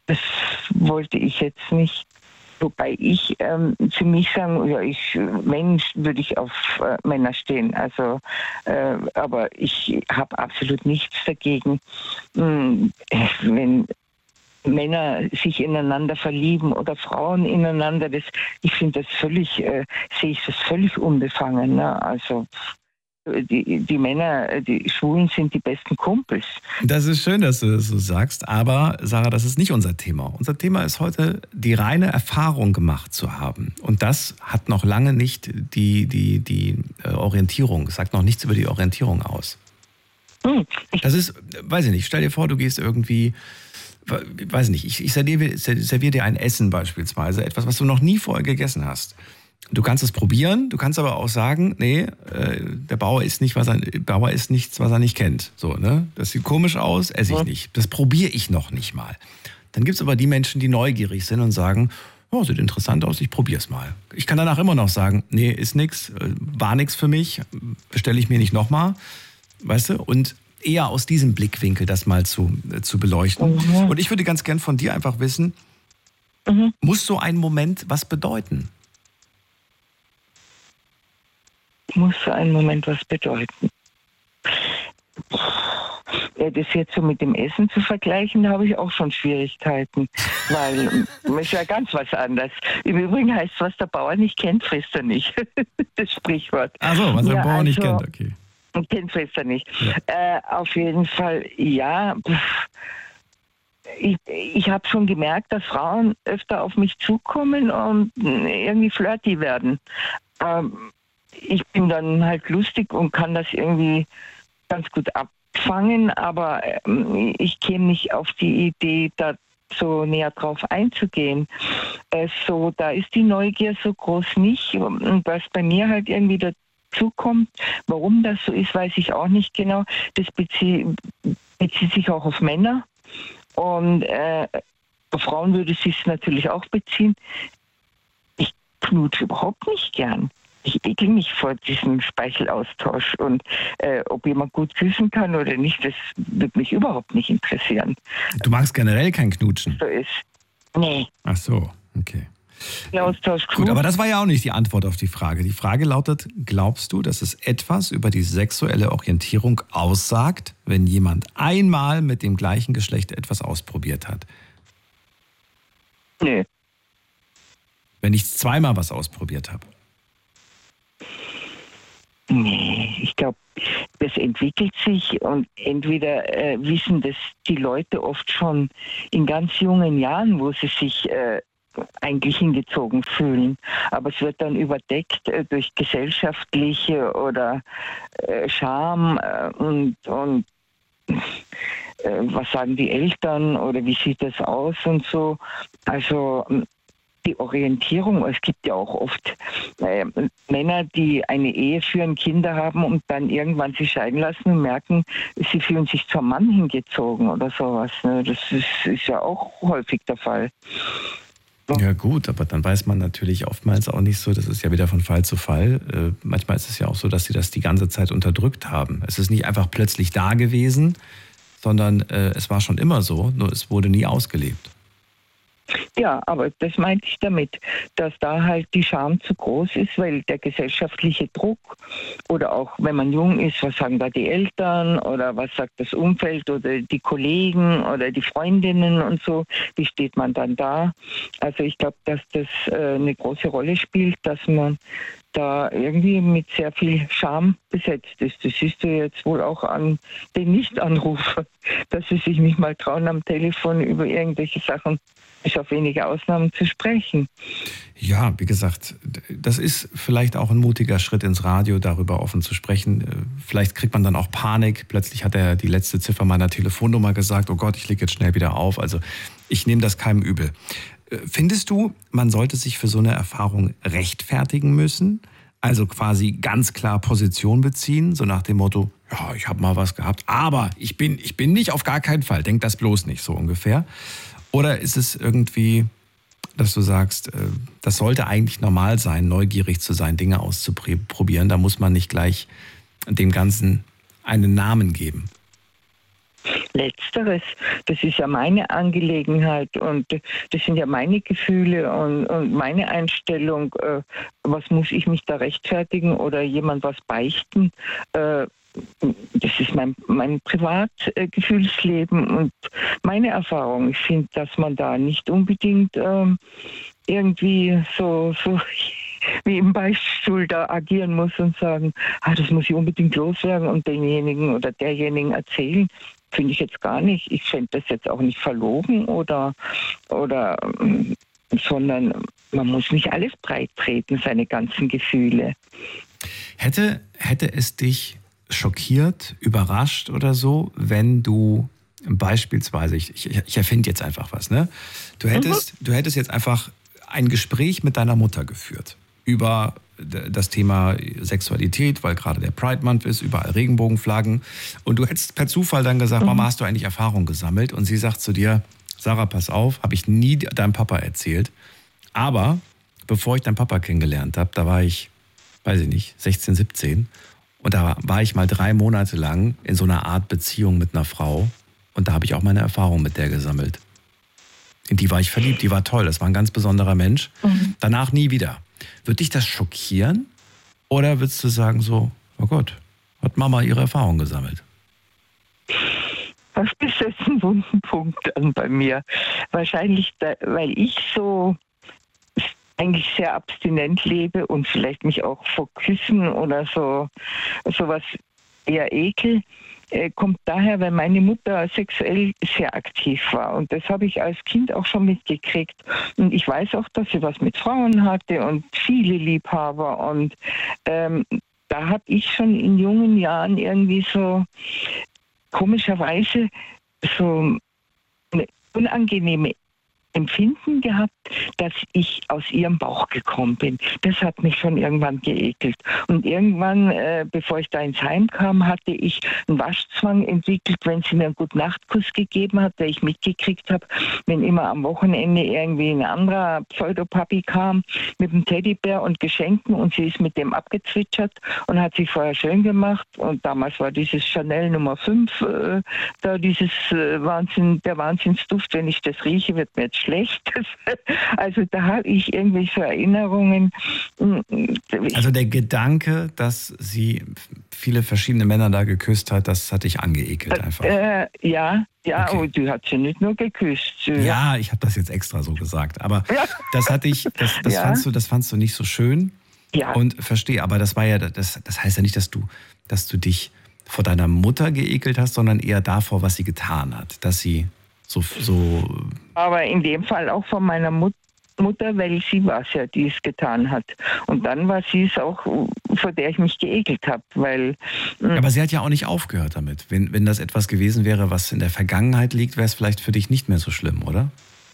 das wollte ich jetzt nicht. Wobei ich für mich sagen, ja, wenn, würde ich auf Männer stehen. Also, aber ich habe absolut nichts dagegen, wenn Männer sich ineinander verlieben oder Frauen ineinander. Ich finde das sehe ich das völlig unbefangen. Ne? Also die Männer, die Schwulen sind die besten Kumpels. Das ist schön, dass du das so sagst, aber Sarah, das ist nicht unser Thema. Unser Thema ist heute, die reine Erfahrung gemacht zu haben. Und das hat noch lange nicht die Orientierung, sagt noch nichts über die Orientierung aus. Das ist, weiß ich nicht, stell dir vor, du gehst irgendwie, weiß nicht, ich serviere dir ein Essen beispielsweise, etwas, was du noch nie vorher gegessen hast. Du kannst es probieren, du kannst aber auch sagen, nee, der Bauer isst nichts, was er nicht kennt. So, ne? Das sieht komisch aus, esse ich nicht. Das probiere ich noch nicht mal. Dann gibt es aber die Menschen, die neugierig sind und sagen, oh, sieht interessant aus, ich probiere es mal. Ich kann danach immer noch sagen, nee, ist nix, war nix für mich, bestelle ich mir nicht nochmal. Weißt du? Und eher aus diesem Blickwinkel das mal zu beleuchten. Und ich würde ganz gern von dir einfach wissen, muss so ein Moment was bedeuten? Muss so ein Moment was bedeuten. Das jetzt so mit dem Essen zu vergleichen, da habe ich auch schon Schwierigkeiten, weil es ist ja ganz was anderes. Im Übrigen heißt es, was der Bauer nicht kennt, frisst er nicht. Das Sprichwort. Ach so, was der Bauer nicht kennt, okay. Kennt frisst er nicht. Ja. Auf jeden Fall, ja. Ich habe schon gemerkt, dass Frauen öfter auf mich zukommen und irgendwie flirty werden. Ich bin dann halt lustig und kann das irgendwie ganz gut abfangen, aber ich käme nicht auf die Idee, da so näher drauf einzugehen. Da ist die Neugier so groß nicht. Und was bei mir halt irgendwie dazu kommt, warum das so ist, weiß ich auch nicht genau. Das bezieht sich auch auf Männer. Und auf Frauen würde es sich natürlich auch beziehen. Ich knutsche überhaupt nicht gern. Ich ekel mich vor diesem Speichelaustausch und ob jemand gut küssen kann oder nicht, das würde mich überhaupt nicht interessieren. Du magst generell kein Knutschen? So ist. Nee. Ach so, okay. Austausch gut, aber das war ja auch nicht die Antwort auf die Frage. Die Frage lautet, glaubst du, dass es etwas über die sexuelle Orientierung aussagt, wenn jemand einmal mit dem gleichen Geschlecht etwas ausprobiert hat? Nee. Wenn ich zweimal was ausprobiert habe? Nee, ich glaube, das entwickelt sich und entweder wissen das die Leute oft schon in ganz jungen Jahren, wo sie sich eigentlich hingezogen fühlen. Aber es wird dann überdeckt durch gesellschaftliche oder Scham und was sagen die Eltern oder wie sieht das aus und so. Also die Orientierung, es gibt ja auch oft Männer, die eine Ehe führen, Kinder haben und dann irgendwann sich scheiden lassen und merken, sie fühlen sich zum Mann hingezogen oder sowas. Ne? Das ist ja auch häufig der Fall. Ja gut, aber dann weiß man natürlich oftmals auch nicht so, das ist ja wieder von Fall zu Fall. Manchmal ist es ja auch so, dass sie das die ganze Zeit unterdrückt haben. Es ist nicht einfach plötzlich da gewesen, sondern es war schon immer so, nur es wurde nie ausgelebt. Ja, aber das meinte ich damit, dass da halt die Scham zu groß ist, weil der gesellschaftliche Druck oder auch wenn man jung ist, was sagen da die Eltern oder was sagt das Umfeld oder die Kollegen oder die Freundinnen und so, wie steht man dann da? Also ich glaube, dass das eine große Rolle spielt, dass man da irgendwie mit sehr viel Scham besetzt ist. Das siehst du jetzt wohl auch an den Nicht-Anrufern, dass sie sich nicht mal trauen, am Telefon über irgendwelche Sachen, bis auf wenige Ausnahmen, zu sprechen. Ja, wie gesagt, das ist vielleicht auch ein mutiger Schritt ins Radio, darüber offen zu sprechen. Vielleicht kriegt man dann auch Panik. Plötzlich hat er die letzte Ziffer meiner Telefonnummer gesagt, oh Gott, ich lege jetzt schnell wieder auf. Also ich nehme das keinem übel. Findest du, man sollte sich für so eine Erfahrung rechtfertigen müssen? Also quasi ganz klar Position beziehen, so nach dem Motto, ja, ich habe mal was gehabt, aber ich bin nicht auf gar keinen Fall, denk das bloß nicht, so ungefähr. Oder ist es irgendwie, dass du sagst, das sollte eigentlich normal sein, neugierig zu sein, Dinge auszuprobieren, da muss man nicht gleich dem Ganzen einen Namen geben? Letzteres, das ist ja meine Angelegenheit und das sind ja meine Gefühle und meine Einstellung. Was muss ich mich da rechtfertigen oder jemand was beichten? Das ist mein Privatgefühlsleben und meine Erfahrung. Ich finde, dass man da nicht unbedingt irgendwie so wie im Beichtstuhl da agieren muss und sagen, das muss ich unbedingt loswerden und denjenigen oder derjenigen erzählen. Finde ich jetzt gar nicht. Ich fände das jetzt auch nicht verlogen sondern man muss nicht alles breit treten, seine ganzen Gefühle. Hätte es dich schockiert, überrascht oder so, wenn du beispielsweise, ich erfinde jetzt einfach was, ne? Du hättest jetzt einfach ein Gespräch mit deiner Mutter geführt über das Thema Sexualität, weil gerade der Pride Month ist, überall Regenbogenflaggen. Und du hättest per Zufall dann gesagt, Mama, hast du eigentlich Erfahrung gesammelt? Und sie sagt zu dir, Sarah, pass auf, habe ich nie deinem Papa erzählt. Aber bevor ich deinen Papa kennengelernt habe, da war ich, weiß ich nicht, 16, 17. Und da war ich mal 3 Monate lang in so einer Art Beziehung mit einer Frau. Und da habe ich auch meine Erfahrung mit der gesammelt. In die war ich verliebt, die war toll, das war ein ganz besonderer Mensch. Danach nie wieder. Wird dich das schockieren? Oder würdest du sagen so, oh Gott, hat Mama ihre Erfahrung gesammelt? Das ist jetzt ein wunden Punkt an bei mir. Wahrscheinlich, weil ich so eigentlich sehr abstinent lebe und vielleicht mich auch vor Küssen oder sowas eher ekel, kommt daher, weil meine Mutter sexuell sehr aktiv war. Und das habe ich als Kind auch schon mitgekriegt. Und ich weiß auch, dass sie was mit Frauen hatte und viele Liebhaber. Und da habe ich schon in jungen Jahren irgendwie so komischerweise so eine unangenehme Empfinden gehabt, dass ich aus ihrem Bauch gekommen bin. Das hat mich schon irgendwann geekelt. Und irgendwann, bevor ich da ins Heim kam, hatte ich einen Waschzwang entwickelt, wenn sie mir einen Gute-Nacht-Kuss gegeben hat, der ich mitgekriegt habe, wenn immer am Wochenende irgendwie ein anderer Pseudopapi kam mit einem Teddybär und Geschenken und sie ist mit dem abgezwitschert und hat sich vorher schön gemacht. Und damals war dieses Chanel Nummer 5, da dieses der Wahnsinnsduft, wenn ich das rieche, wird mir jetzt schlecht. Also da habe ich irgendwie so Erinnerungen. Also der Gedanke, dass sie viele verschiedene Männer da geküsst hat, das hat dich angeekelt einfach. Ja, okay. Und die hat sie nicht nur geküsst. Ja, ich habe das jetzt extra so gesagt. Aber das hat dich, das fandst du nicht so schön. Ja. Und verstehe, aber das war ja, das heißt ja nicht, dass du dich vor deiner Mutter geekelt hast, sondern eher davor, was sie getan hat. Dass sie so. Aber in dem Fall auch von meiner Mutter, weil sie war es ja, die es getan hat. Und dann war sie es auch, vor der ich mich geekelt habe, weil... Aber sie hat ja auch nicht aufgehört damit. Wenn das etwas gewesen wäre, was in der Vergangenheit liegt, wäre es vielleicht für dich nicht mehr so schlimm, oder?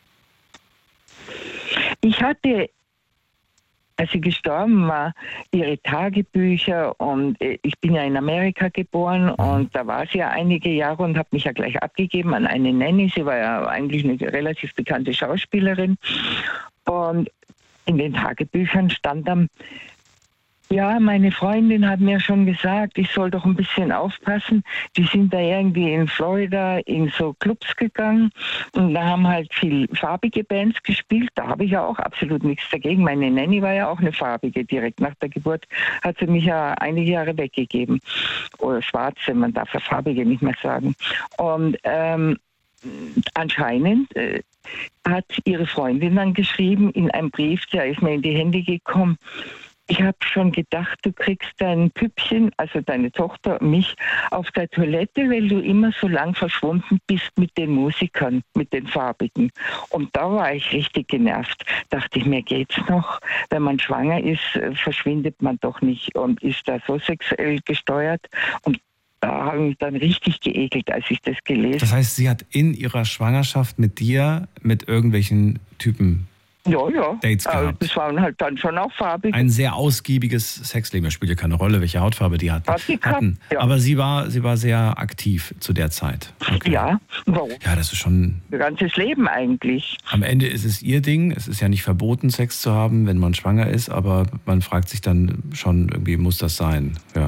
Ich hatte, als sie gestorben war, ihre Tagebücher und ich bin ja in Amerika geboren und da war sie ja einige Jahre und habe mich ja gleich abgegeben an eine Nanny. Sie war ja eigentlich eine relativ bekannte Schauspielerin und in den Tagebüchern stand dann, ja, meine Freundin hat mir schon gesagt, ich soll doch ein bisschen aufpassen. Die sind da irgendwie in Florida in so Clubs gegangen und da haben halt viel farbige Bands gespielt. Da habe ich ja auch absolut nichts dagegen. Meine Nanny war ja auch eine farbige. Direkt nach der Geburt hat sie mich ja einige Jahre weggegeben. Oder schwarze, man darf ja farbige nicht mehr sagen. Und anscheinend hat ihre Freundin dann geschrieben in einem Brief, der ist mir in die Hände gekommen, ich habe schon gedacht, du kriegst dein Püppchen, also deine Tochter, mich, auf der Toilette, weil du immer so lang verschwunden bist mit den Musikern, mit den Farbigen. Und da war ich richtig genervt. Dachte ich, mir geht's noch. Wenn man schwanger ist, verschwindet man doch nicht und ist da so sexuell gesteuert. Und da habe ich mich dann richtig geekelt, als ich das gelesen habe. Das heißt, sie hat in ihrer Schwangerschaft mit dir, mit irgendwelchen Typen Dates gehabt. Das waren halt dann schon auch farbig. Ein sehr ausgiebiges Sexleben. Es spielt ja keine Rolle, welche Hautfarbe die hatten. Ja. Aber sie war sehr aktiv zu der Zeit. Okay. Ja, warum? Ja, das ist schon... Ihr ganzes Leben eigentlich. Am Ende ist es ihr Ding. Es ist ja nicht verboten, Sex zu haben, wenn man schwanger ist. Aber man fragt sich dann schon, irgendwie muss das sein. Ja,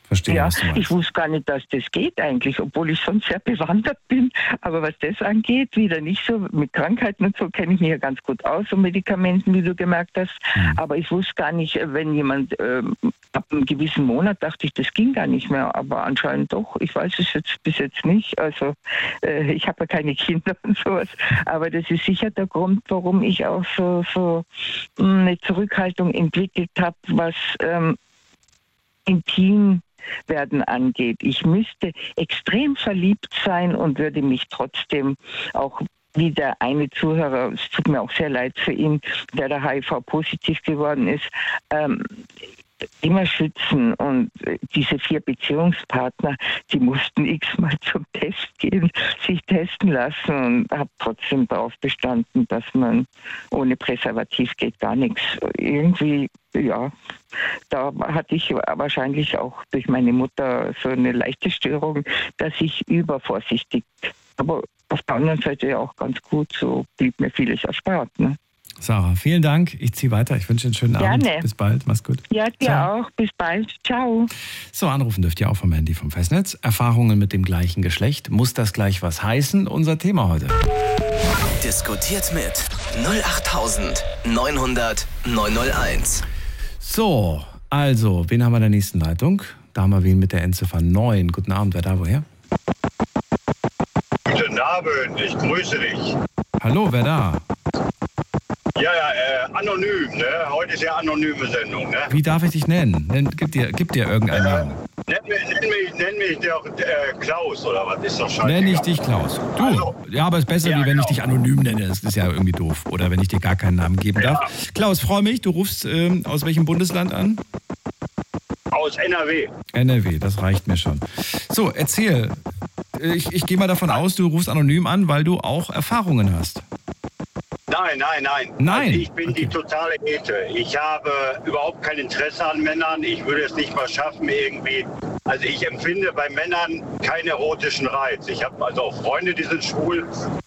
Verstehe, Ja, was du meinst. ich wusste gar nicht, dass das geht eigentlich, obwohl ich sonst sehr bewandert bin. Aber was das angeht, wieder nicht so. Mit Krankheiten und so kenne ich mich ja ganz gut aus und Medikamenten, wie du gemerkt hast. Aber ich wusste gar nicht, wenn jemand ab einem gewissen Monat dachte ich, das ging gar nicht mehr. Aber anscheinend doch. Ich weiß es jetzt bis jetzt nicht. Also ich habe ja keine Kinder und sowas. Aber das ist sicher der Grund, warum ich auch so eine Zurückhaltung entwickelt habe, was intim werden angeht. Ich müsste extrem verliebt sein und würde mich trotzdem auch wie der eine Zuhörer, es tut mir auch sehr leid für ihn, der da HIV-positiv geworden ist, immer schützen. Und diese 4 Beziehungspartner, die mussten x-mal zum Test gehen, sich testen lassen und habe trotzdem darauf bestanden, dass man ohne Präservativ geht gar nichts. Irgendwie, ja, da hatte ich wahrscheinlich auch durch meine Mutter so eine leichte Störung, dass ich übervorsichtig, aber auf der anderen Seite ja auch ganz gut, so blieb mir vieles erspart. Ne? Sarah, vielen Dank. Ich ziehe weiter. Ich wünsche einen schönen Abend. Bis bald. Mach's gut. Ja, dir Ciao. Auch. Bis bald. Ciao. So, anrufen dürft ihr auch vom Handy vom Festnetz. Erfahrungen mit dem gleichen Geschlecht. Muss das gleich was heißen? Unser Thema heute. Diskutiert mit 08900 901. So, also, wen haben wir in der nächsten Leitung? Da haben wir wen mit der Endziffer 9. Guten Abend. Wer da? Woher? Guten Abend. Ich grüße dich. Hallo, wer da? Ja, anonym, ne? Heute ist ja anonyme Sendung, ne? Wie darf ich dich nennen? Gib dir irgendeinen Namen. Nenn mich doch Klaus, oder was? Ist doch scheiße. Nenn ich dich Klaus. Du, also, ja, aber es ist besser, wie wenn ich dich anonym nenne. Das ist ja irgendwie doof. Oder wenn ich dir gar keinen Namen geben darf. Klaus, freue mich. Du rufst aus welchem Bundesland an? Aus NRW. NRW, das reicht mir schon. So, erzähl. Ich gehe mal davon aus, du rufst anonym an, weil du auch Erfahrungen hast. Nein. Also ich bin die totale Ete. Ich habe überhaupt kein Interesse an Männern. Ich würde es nicht mal schaffen, irgendwie. Also ich empfinde bei Männern keinen erotischen Reiz. Ich habe also auch Freunde, die sind schwul.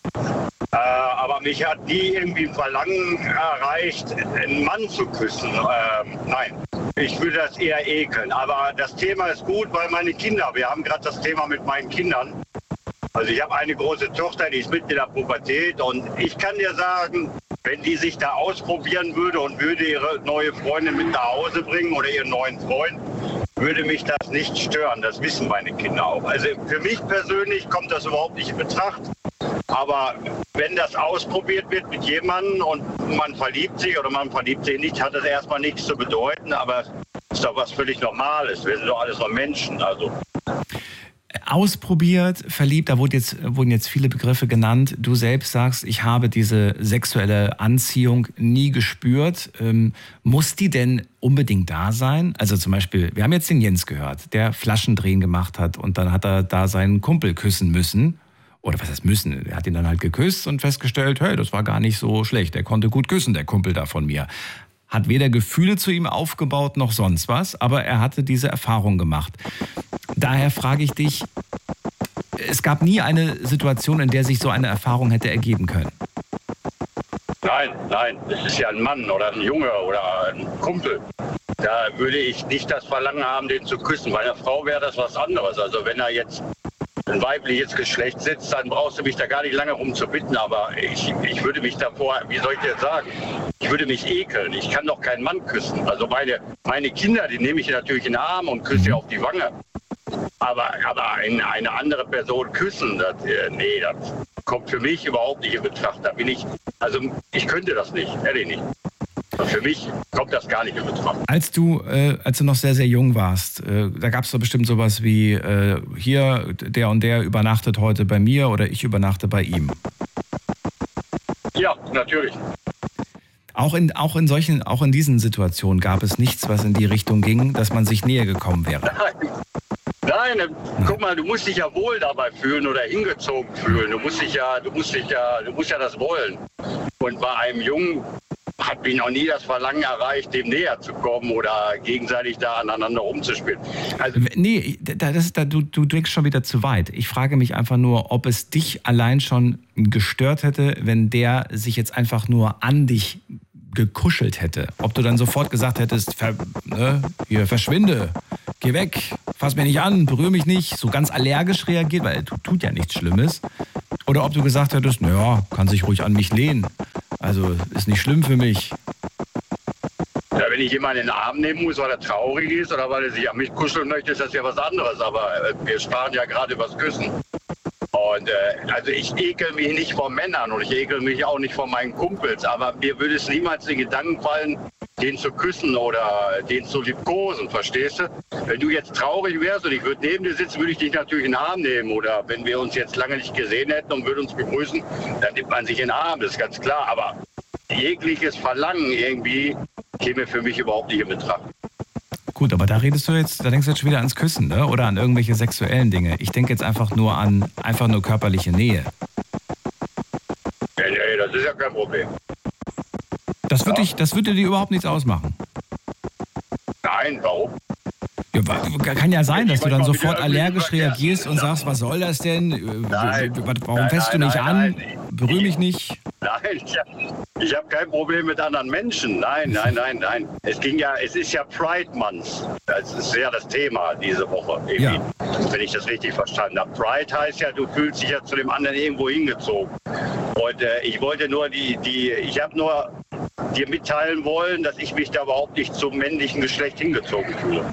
Aber mich hat nie irgendwie ein Verlangen erreicht, einen Mann zu küssen. Nein, ich würde das eher ekeln. Aber das Thema ist gut, weil meine Kinder, wir haben gerade das Thema mit meinen Kindern. Also ich habe eine große Tochter, die ist mitten in der Pubertät und ich kann dir sagen, wenn die sich da ausprobieren würde und würde ihre neue Freundin mit nach Hause bringen oder ihren neuen Freund, würde mich das nicht stören. Das wissen meine Kinder auch. Also für mich persönlich kommt das überhaupt nicht in Betracht. Aber wenn das ausprobiert wird mit jemandem und man verliebt sich oder man verliebt sich nicht, hat das erstmal nichts zu bedeuten. Aber es ist doch was völlig Normales. Wir sind doch alles noch Menschen. Also ausprobiert, verliebt, da wurden jetzt viele Begriffe genannt. Du selbst sagst, ich habe diese sexuelle Anziehung nie gespürt. Muss die denn unbedingt da sein? Also zum Beispiel, wir haben jetzt den Jens gehört, der Flaschendrehen gemacht hat und dann hat er da seinen Kumpel küssen müssen. Oder was heißt müssen? Er hat ihn dann halt geküsst und festgestellt, hey, das war gar nicht so schlecht. Er konnte gut küssen, der Kumpel da von mir. Hat weder Gefühle zu ihm aufgebaut noch sonst was, aber er hatte diese Erfahrung gemacht. Daher frage ich dich, es gab nie eine Situation, in der sich so eine Erfahrung hätte ergeben können. Nein, es ist ja ein Mann oder ein Junge oder ein Kumpel. Da würde ich nicht das Verlangen haben, den zu küssen. Bei einer Frau wäre das was anderes. Also wenn er jetzt ein weibliches Geschlecht sitzt, dann brauchst du mich da gar nicht lange rumzubitten. Aber ich würde mich davor, wie soll ich dir sagen, ich würde mich ekeln. Ich kann doch keinen Mann küssen. Also meine Kinder, die nehme ich natürlich in den Arm und küsse sie auf die Wange. Aber eine andere Person küssen, das kommt für mich überhaupt nicht in Betracht. Ich könnte das nicht, ehrlich nicht. Und für mich kommt das gar nicht in Betracht. Als du noch sehr, sehr jung warst, da gab es doch bestimmt sowas wie, hier, der und der übernachtet heute bei mir oder ich übernachte bei ihm. Ja, natürlich. Auch in diesen Situationen gab es nichts, was in die Richtung ging, dass man sich näher gekommen wäre. Nein, guck mal, du musst dich ja wohl dabei fühlen oder hingezogen fühlen. Du musst ja das wollen. Und bei einem Jungen hat mich noch nie das Verlangen erreicht, dem näher zu kommen oder gegenseitig da aneinander rumzuspielen. Also nee, du denkst schon wieder zu weit. Ich frage mich einfach nur, ob es dich allein schon gestört hätte, wenn der sich jetzt einfach nur an dich gekuschelt hätte. Ob du dann sofort gesagt hättest, hier, verschwinde, geh weg, fass mir nicht an, berühre mich nicht, so ganz allergisch reagiert, weil er tut ja nichts Schlimmes. Oder ob du gesagt hättest, naja, kann sich ruhig an mich lehnen. Also ist nicht schlimm für mich. Ja, wenn ich jemanden in den Arm nehmen muss, weil er traurig ist oder weil er sich an mich kuscheln möchte, ist das ja was anderes. Aber wir sprachen ja gerade über das Küssen. Und also ich ekel mich nicht vor Männern und ich ekel mich auch nicht vor meinen Kumpels. Aber mir würde es niemals den Gedanken fallen, den zu küssen oder den zu liebkosen, verstehst du? Wenn du jetzt traurig wärst und ich würde neben dir sitzen, würde ich dich natürlich in den Arm nehmen. Oder wenn wir uns jetzt lange nicht gesehen hätten und würden uns begrüßen, dann nimmt man sich in den Arm, das ist ganz klar. Aber jegliches Verlangen irgendwie käme für mich überhaupt nicht in Betracht. Gut, aber da denkst du jetzt schon wieder ans Küssen, ne? Oder an irgendwelche sexuellen Dinge. Ich denke jetzt einfach nur an körperliche Nähe. Nee, das ist ja kein Problem. Das würde dir überhaupt nichts ausmachen? Nein, warum? Ja, kann ja sein, dass du dann sofort allergisch reagierst und sagst, was soll das denn? Warum fässt du nicht an? Berühre mich nicht. Nein, ich hab kein Problem mit anderen Menschen. Nein. Es ist ja Pride Month. Das ist ja das Thema diese Woche, irgendwie, wenn ich das richtig verstanden habe. Pride heißt ja, du fühlst dich ja zu dem anderen irgendwo hingezogen. Und ich wollte nur ich habe nur dir mitteilen wollen, dass ich mich da überhaupt nicht zum männlichen Geschlecht hingezogen fühle.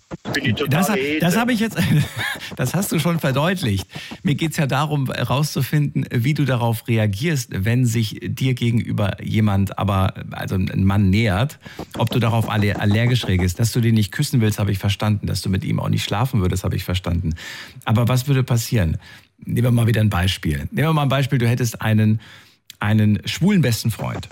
Das hast du schon verdeutlicht. Mir geht es ja darum, herauszufinden, wie du darauf reagierst, wenn sich dir gegenüber jemand, also ein Mann nähert, ob du darauf allergisch reagierst. Dass du den nicht küssen willst, habe ich verstanden. Dass du mit ihm auch nicht schlafen würdest, habe ich verstanden. Aber was würde passieren? Nehmen wir mal wieder ein Beispiel. Nehmen wir mal ein Beispiel, du hättest einen schwulen besten Freund.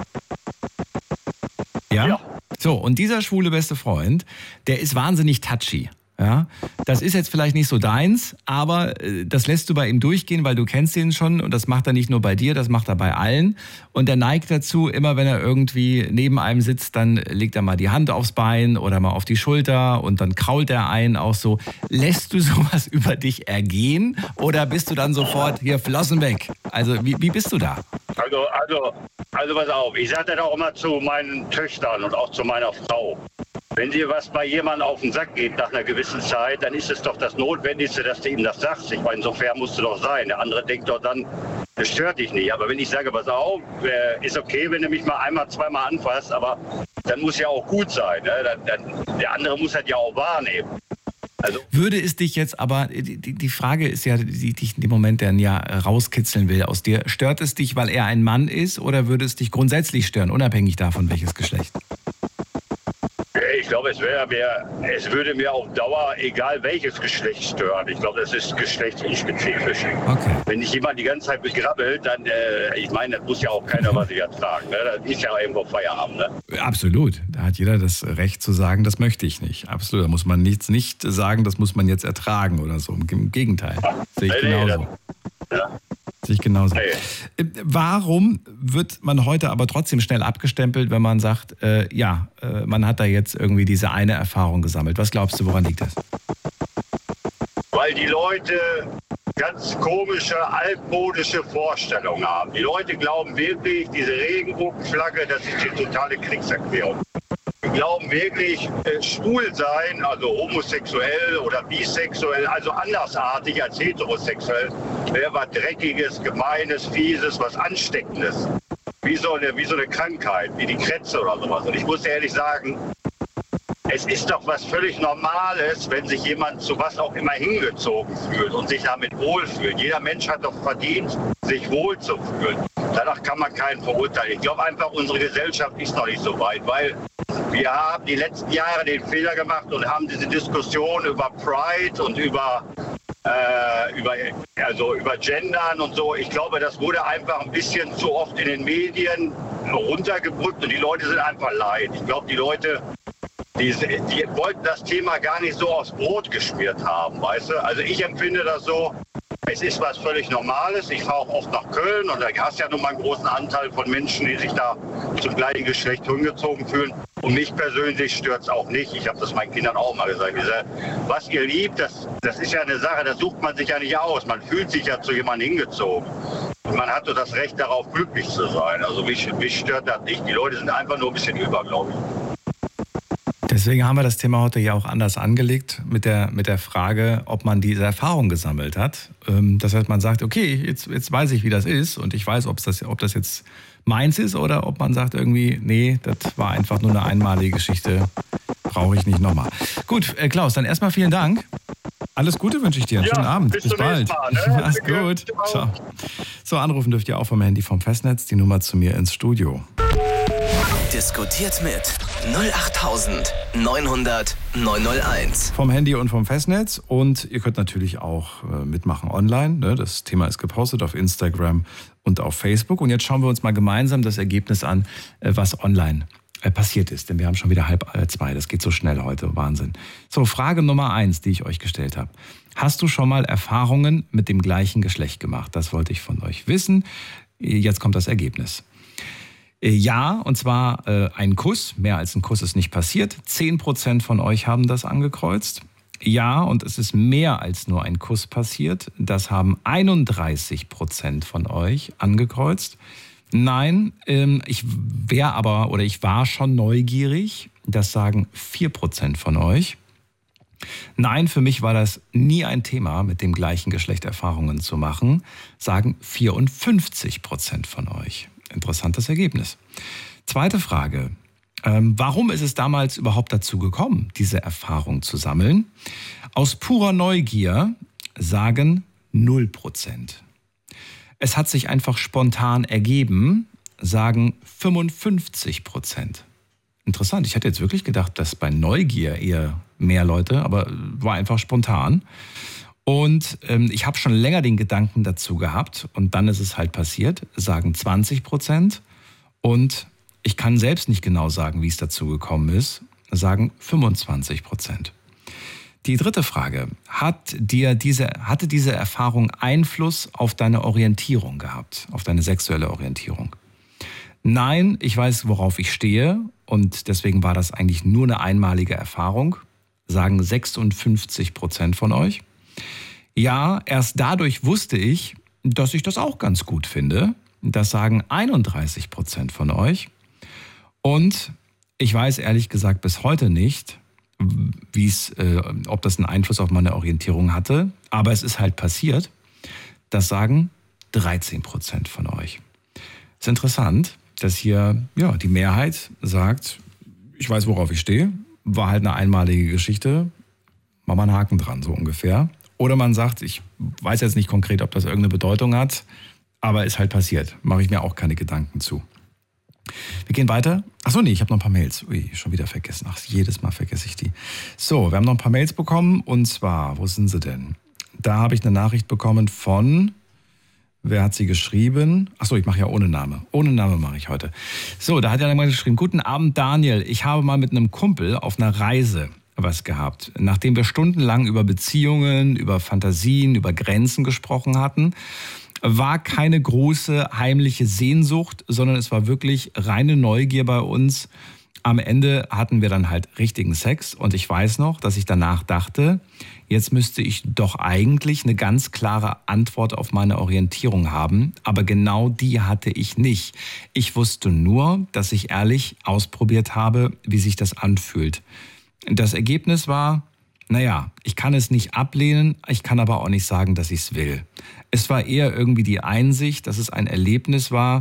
Ja? So, und dieser schwule beste Freund, der ist wahnsinnig touchy. Ja, das ist jetzt vielleicht nicht so deins, aber das lässt du bei ihm durchgehen, weil du kennst ihn schon und das macht er nicht nur bei dir, das macht er bei allen. Und er neigt dazu, immer wenn er irgendwie neben einem sitzt, dann legt er mal die Hand aufs Bein oder mal auf die Schulter und dann krault er einen auch so. Lässt du sowas über dich ergehen oder bist du dann sofort hier Flossen weg? Also wie bist du da? Also pass auf, ich sage das auch immer zu meinen Töchtern und auch zu meiner Frau. Wenn dir was bei jemandem auf den Sack geht nach einer gewissen Zeit, dann ist es doch das Notwendigste, dass du ihm das sagst. Ich meine, so fair musst du doch sein. Der andere denkt doch dann, das stört dich nicht. Aber wenn ich sage, pass auf, ist okay, wenn du mich mal einmal, zweimal anfasst, aber dann muss ja auch gut sein. Ne? Der andere muss das ja auch wahrnehmen. Also, würde es dich jetzt aber, die Frage ist ja, die dich in dem Moment dann ja rauskitzeln will aus dir, stört es dich, weil er ein Mann ist oder würde es dich grundsätzlich stören, unabhängig davon, welches Geschlecht? Ich glaube, es würde mir auf Dauer, egal welches Geschlecht, stören. Ich glaube, das ist geschlechtsspezifisch. Okay. Wenn dich jemand die ganze Zeit begrabbelt, dann, ich meine, das muss ja auch keiner was ich ertragen. Ne? Das ist ja irgendwo Feierabend. Ne? Absolut. Da hat jeder das Recht zu sagen, das möchte ich nicht. Absolut. Da muss man nicht sagen, das muss man jetzt ertragen oder so. Im Gegenteil. Sehe ich genauso. Sehe ich genauso. Warum wird man heute aber trotzdem schnell abgestempelt, wenn man sagt, man hat da jetzt irgendwie diese eine Erfahrung gesammelt? Was glaubst du, woran liegt das? Weil die Leute ganz komische, altmodische Vorstellungen haben. Die Leute glauben wirklich, diese Regenbogenflagge, das ist die totale Kriegserklärung. Die glauben wirklich, schwul sein, also homosexuell oder bisexuell, also andersartig als heterosexuell, wäre was Dreckiges, Gemeines, Fieses, was Ansteckendes. Wie so eine Krankheit, wie die Krätze oder sowas. Und ich muss ehrlich sagen, es ist doch was völlig Normales, wenn sich jemand zu was auch immer hingezogen fühlt und sich damit wohlfühlt. Jeder Mensch hat doch verdient, sich wohlzufühlen. Danach kann man keinen verurteilen. Ich glaube einfach, unsere Gesellschaft ist noch nicht so weit, weil wir haben die letzten Jahre den Fehler gemacht und haben diese Diskussion über Pride und über Gendern und so. Ich glaube, das wurde einfach ein bisschen zu oft in den Medien runtergebrückt und die Leute sind einfach leid. Ich glaube, die Leute, die wollten das Thema gar nicht so aufs Brot geschmiert haben, weißt du? Also ich empfinde das so, es ist was völlig Normales. Ich fahre auch oft nach Köln und da hast du ja nun mal einen großen Anteil von Menschen, die sich da zum gleichen Geschlecht hingezogen fühlen. Und mich persönlich stört es auch nicht. Ich habe das meinen Kindern auch mal gesagt. Was ihr liebt, das ist ja eine Sache, das sucht man sich ja nicht aus. Man fühlt sich ja zu jemandem hingezogen. Und man hat so das Recht darauf, glücklich zu sein. Also mich stört das nicht. Die Leute sind einfach nur ein bisschen über, glaube ich. Deswegen haben wir das Thema heute ja auch anders angelegt mit der Frage, ob man diese Erfahrung gesammelt hat. Das heißt, man sagt, okay, jetzt weiß ich, wie das ist und ich weiß, ob das jetzt meins ist oder ob man sagt irgendwie, nee, das war einfach nur eine einmalige Geschichte, brauche ich nicht nochmal. Gut, Klaus, dann erstmal vielen Dank. Alles Gute wünsche ich dir. Schönen Abend. Bis bald. Mal, ne? Mach's gut. Ciao. So, anrufen dürft ihr auch vom Handy vom Festnetz, die Nummer zu mir ins Studio. Diskutiert mit 08900 901. Vom Handy und vom Festnetz. Und ihr könnt natürlich auch mitmachen online. Ne? Das Thema ist gepostet auf Instagram und auf Facebook. Und jetzt schauen wir uns mal gemeinsam das Ergebnis an, was online passiert ist. Denn wir haben schon wieder 1:30. Das geht so schnell heute. Wahnsinn. So, Frage Nummer 1, die ich euch gestellt habe. Hast du schon mal Erfahrungen mit dem gleichen Geschlecht gemacht? Das wollte ich von euch wissen. Jetzt kommt das Ergebnis. Ja, und zwar ein Kuss. Mehr als ein Kuss ist nicht passiert. 10% von euch haben das angekreuzt. Ja, und es ist mehr als nur ein Kuss passiert. Das haben 31% von euch angekreuzt. Nein, ich war schon neugierig. Das sagen 4% von euch. Nein, für mich war das nie ein Thema, mit dem gleichen Geschlecht Erfahrungen zu machen. Sagen 54% von euch. Interessantes Ergebnis. Zweite Frage. Warum ist es damals überhaupt dazu gekommen, diese Erfahrung zu sammeln? Aus purer Neugier sagen 0%. Es hat sich einfach spontan ergeben, sagen 55%. Interessant. Ich hätte jetzt wirklich gedacht, dass bei Neugier eher mehr Leute, aber war einfach spontan. Und ich habe schon länger den Gedanken dazu gehabt und dann ist es halt passiert, sagen 20%. Und ich kann selbst nicht genau sagen, wie es dazu gekommen ist, sagen 25%. Die dritte Frage, hatte diese Erfahrung Einfluss auf deine Orientierung gehabt, auf deine sexuelle Orientierung? Nein, ich weiß, worauf ich stehe und deswegen war das eigentlich nur eine einmalige Erfahrung, sagen 56% von euch. Ja, erst dadurch wusste ich, dass ich das auch ganz gut finde. Das sagen 31% von euch. Und ich weiß ehrlich gesagt bis heute nicht, ob das einen Einfluss auf meine Orientierung hatte. Aber es ist halt passiert. Das sagen 13% von euch. Es ist interessant, dass hier die Mehrheit sagt, ich weiß, worauf ich stehe. War halt eine einmalige Geschichte. Mach mal einen Haken dran, so ungefähr. Oder man sagt, ich weiß jetzt nicht konkret, ob das irgendeine Bedeutung hat, aber ist halt passiert. Mache ich mir auch keine Gedanken zu. Wir gehen weiter. Achso, nee, ich habe noch ein paar Mails. Ui, schon wieder vergessen. Ach, jedes Mal vergesse ich die. So, wir haben noch ein paar Mails bekommen und zwar, wo sind sie denn? Da habe ich eine Nachricht bekommen von, wer hat sie geschrieben? Achso, ich mache ja ohne Name. Ohne Name mache ich heute. So, da hat er mal geschrieben, guten Abend Daniel, ich habe mal mit einem Kumpel auf einer Reise was gehabt. Nachdem wir stundenlang über Beziehungen, über Fantasien, über Grenzen gesprochen hatten, war keine große heimliche Sehnsucht, sondern es war wirklich reine Neugier bei uns. Am Ende hatten wir dann halt richtigen Sex und ich weiß noch, dass ich danach dachte, jetzt müsste ich doch eigentlich eine ganz klare Antwort auf meine Orientierung haben, aber genau die hatte ich nicht. Ich wusste nur, dass ich ehrlich ausprobiert habe, wie sich das anfühlt. Das Ergebnis war, ich kann es nicht ablehnen, ich kann aber auch nicht sagen, dass ich es will. Es war eher irgendwie die Einsicht, dass es ein Erlebnis war,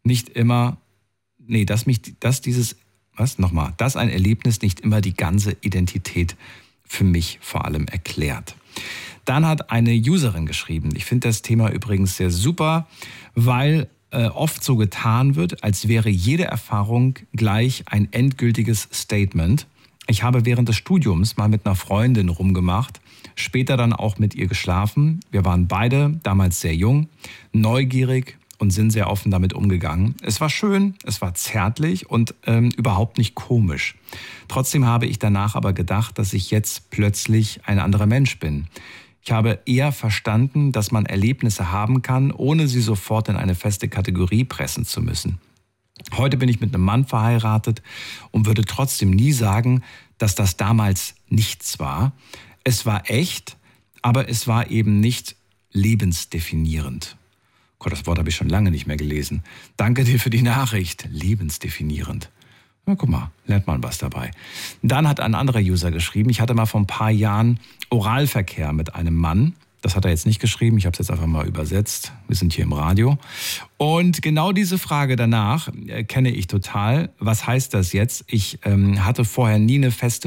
dass ein Erlebnis nicht immer die ganze Identität für mich vor allem erklärt. Dann hat eine Userin geschrieben, ich finde das Thema übrigens sehr super, weil oft so getan wird, als wäre jede Erfahrung gleich ein endgültiges Statement. Ich habe während des Studiums mal mit einer Freundin rumgemacht, später dann auch mit ihr geschlafen. Wir waren beide damals sehr jung, neugierig und sind sehr offen damit umgegangen. Es war schön, es war zärtlich und überhaupt nicht komisch. Trotzdem habe ich danach aber gedacht, dass ich jetzt plötzlich ein anderer Mensch bin. Ich habe eher verstanden, dass man Erlebnisse haben kann, ohne sie sofort in eine feste Kategorie pressen zu müssen. Heute bin ich mit einem Mann verheiratet und würde trotzdem nie sagen, dass das damals nichts war. Es war echt, aber es war eben nicht lebensdefinierend. Gott, das Wort habe ich schon lange nicht mehr gelesen. Danke dir für die Nachricht. Lebensdefinierend. Na, guck mal, lernt man was dabei. Dann hat ein anderer User geschrieben, ich hatte mal vor ein paar Jahren Oralverkehr mit einem Mann. Das hat er jetzt nicht geschrieben, ich habe es jetzt einfach mal übersetzt. Wir sind hier im Radio. Und genau diese Frage danach kenne ich total. Was heißt das jetzt? Ich hatte vorher nie eine feste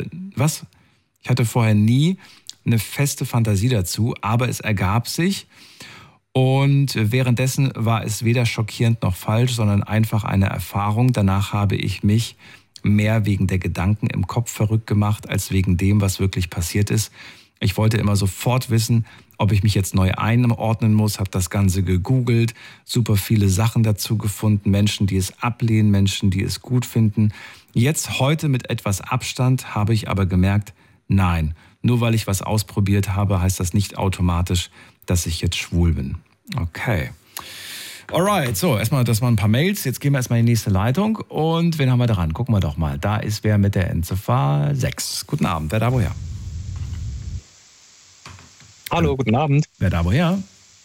Fantasie dazu, aber es ergab sich. Und währenddessen war es weder schockierend noch falsch, sondern einfach eine Erfahrung. Danach habe ich mich mehr wegen der Gedanken im Kopf verrückt gemacht, als wegen dem, was wirklich passiert ist. Ich wollte immer sofort wissen, ob ich mich jetzt neu einordnen muss, habe das Ganze gegoogelt, super viele Sachen dazu gefunden, Menschen, die es ablehnen, Menschen, die es gut finden. Jetzt, heute mit etwas Abstand, habe ich aber gemerkt, nein, nur weil ich was ausprobiert habe, heißt das nicht automatisch, dass ich jetzt schwul bin. Okay. Alright, so, erstmal das waren ein paar Mails. Jetzt gehen wir erstmal in die nächste Leitung. Und wen haben wir dran? Gucken wir doch mal. Da ist wer mit der Endziffer 6. Guten Abend, wer da woher? Hallo, guten Abend. Wer da woher?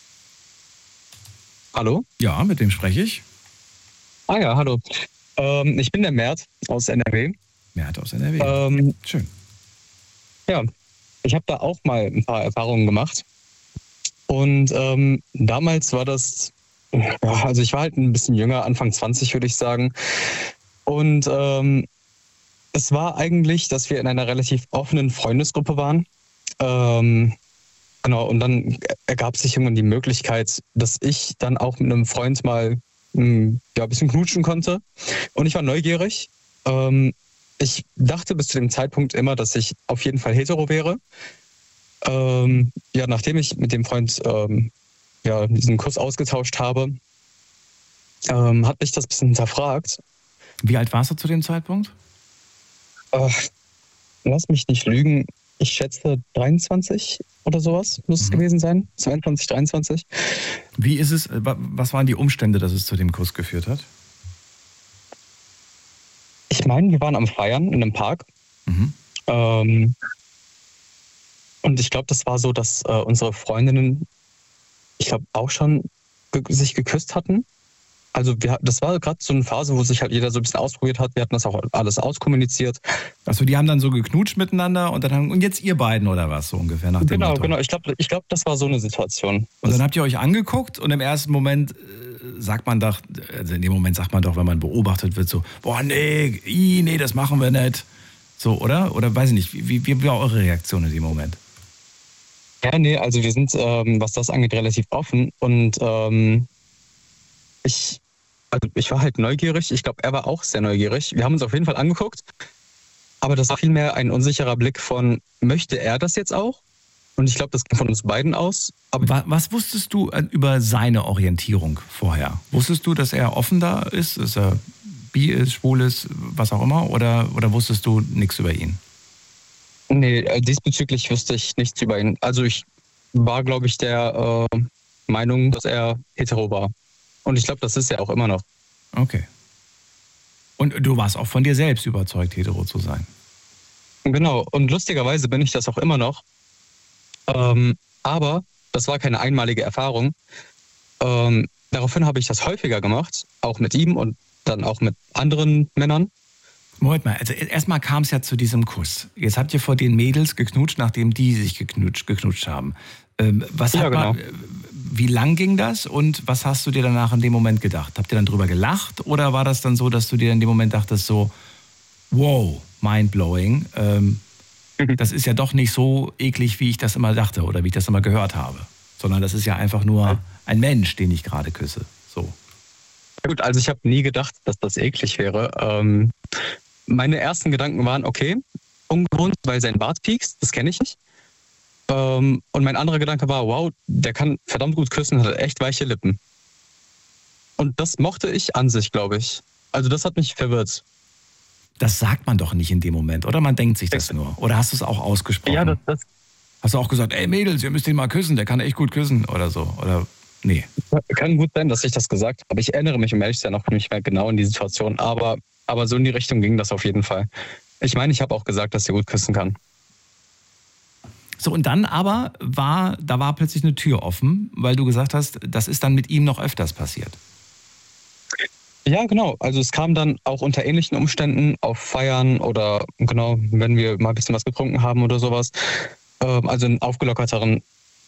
Hallo? Ja, mit wem spreche ich? Ah ja, hallo. Ich bin der Mert aus NRW. Mert aus NRW. Schön. Ja, ich habe da auch mal ein paar Erfahrungen gemacht. Und damals war das, also ich war halt ein bisschen jünger, Anfang 20 würde ich sagen. Und es war eigentlich, dass wir in einer relativ offenen Freundesgruppe waren. Genau, und dann ergab sich irgendwann die Möglichkeit, dass ich dann auch mit einem Freund mal ein bisschen knutschen konnte. Und ich war neugierig. Ich dachte bis zu dem Zeitpunkt immer, dass ich auf jeden Fall hetero wäre. Nachdem ich mit dem Freund diesen Kuss ausgetauscht habe, hat mich das ein bisschen hinterfragt. Wie alt warst du zu dem Zeitpunkt? Lass mich nicht lügen. Ich schätze 23 oder sowas muss es gewesen sein. 22, 23. Wie ist es, was waren die Umstände, dass es zu dem Kuss geführt hat? Ich meine, wir waren am Feiern in einem Park. Und ich glaube, das war so, dass unsere Freundinnen, ich glaube, auch schon sich geküsst hatten. Also das war gerade so eine Phase, wo sich halt jeder so ein bisschen ausprobiert hat. Wir hatten das auch alles auskommuniziert. Achso, die haben dann so geknutscht miteinander und jetzt ihr beiden oder was so ungefähr nach dem Motto. Genau. Ich glaube, das war so eine Situation. Und dann habt ihr euch angeguckt und im ersten Moment sagt man doch, also in dem Moment sagt man doch, wenn man beobachtet wird, so, boah, nee, das machen wir nicht. So, oder? Oder weiß ich nicht, wie war eure Reaktion in dem Moment? Ja, nee, also wir sind, was das angeht, relativ offen und ich war halt neugierig. Ich glaube, er war auch sehr neugierig. Wir haben uns auf jeden Fall angeguckt. Aber das war vielmehr ein unsicherer Blick von, möchte er das jetzt auch? Und ich glaube, das ging von uns beiden aus. Aber was wusstest du über seine Orientierung vorher? Wusstest du, dass er offen da ist? Dass er bi ist, schwul ist, was auch immer? Oder wusstest du nichts über ihn? Nee, diesbezüglich wusste ich nichts über ihn. Also ich war, glaube ich, der Meinung, dass er hetero war. Und ich glaube, das ist er auch immer noch. Okay. Und du warst auch von dir selbst überzeugt, hetero zu sein. Genau. Und lustigerweise bin ich das auch immer noch. Aber das war keine einmalige Erfahrung. Daraufhin habe ich das häufiger gemacht. Auch mit ihm und dann auch mit anderen Männern. Moment mal, also erstmal kam es ja zu diesem Kuss. Jetzt habt ihr vor den Mädels geknutscht, nachdem die sich geknutscht haben. Genau. Wie lang ging das und was hast du dir danach in dem Moment gedacht? Habt ihr dann drüber gelacht oder war das dann so, dass du dir in dem Moment dachtest so, wow, mindblowing, das ist ja doch nicht so eklig, wie ich das immer dachte oder wie ich das immer gehört habe, sondern das ist ja einfach nur ein Mensch, den ich gerade küsse. So. Gut, also ich habe nie gedacht, dass das eklig wäre. Meine ersten Gedanken waren, okay, ungewohnt, weil sein Bart piekst, das kenne ich nicht. Und mein anderer Gedanke war, wow, der kann verdammt gut küssen, hat echt weiche Lippen. Und das mochte ich an sich, glaube ich. Also das hat mich verwirrt. Das sagt man doch nicht in dem Moment, oder? Man denkt sich das nur. Oder hast du es auch ausgesprochen? Ja, das hast du auch gesagt, ey Mädels, ihr müsst ihn mal küssen, der kann echt gut küssen oder so? Oder nee? Kann gut sein, dass ich das gesagt habe. Ich erinnere mich, um ehrlich zu sein, noch nicht mehr genau in die Situation. Aber so in die Richtung ging das auf jeden Fall. Ich meine, ich habe auch gesagt, dass er gut küssen kann. So, und dann aber war plötzlich eine Tür offen, weil du gesagt hast, das ist dann mit ihm noch öfters passiert. Ja, genau. Also es kam dann auch unter ähnlichen Umständen auf Feiern oder genau, wenn wir mal ein bisschen was getrunken haben oder sowas. Also in aufgelockerteren,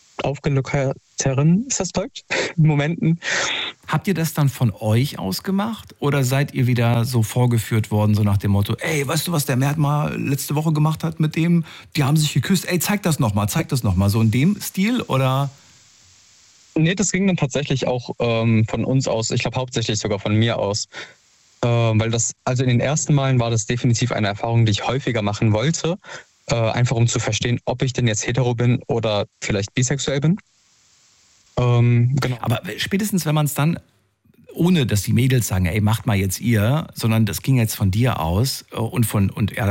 ist das Deutsch? Momenten. Habt ihr das dann von euch aus gemacht oder seid ihr wieder so vorgeführt worden, so nach dem Motto, ey, weißt du, was der Mert mal letzte Woche gemacht hat mit dem? Die haben sich geküsst, ey, zeig das nochmal, so in dem Stil oder? Nee, das ging dann tatsächlich auch von uns aus, ich glaube hauptsächlich sogar von mir aus. Weil also in den ersten Malen war das definitiv eine Erfahrung, die ich häufiger machen wollte. Einfach um zu verstehen, ob ich denn jetzt hetero bin oder vielleicht bisexuell bin. Genau. Aber spätestens, wenn man es dann, ohne dass die Mädels sagen, ey, macht mal jetzt ihr, sondern das ging jetzt von dir aus und er